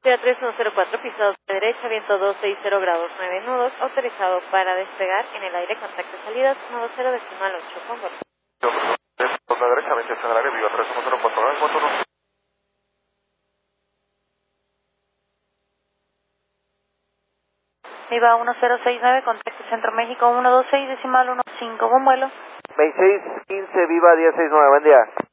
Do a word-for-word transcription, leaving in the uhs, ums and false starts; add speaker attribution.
Speaker 1: Ciudad tres uno cero cuatro, pisado de derecha, viento doscientos sesenta grados, nueve nudos, autorizado para despegar en el aire, contacto salidas uno dos cero decimal ocho, con bordo.
Speaker 2: Por la derecha, veinte en el área, viva tres uno cero cuatro nueve cuatro uno.
Speaker 1: Viva uno cero seis nueve, contacto Centro México uno dos seis decimal uno cinco, buen vuelo.
Speaker 3: veintiséis quince, viva diez sesenta y nueve, buen día.